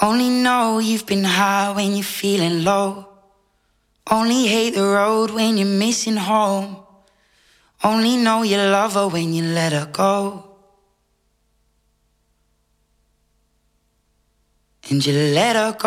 Only know you've been high when you're feeling low. Only hate the road when you're missing home. Only know you love her when you let her go. And you let her go.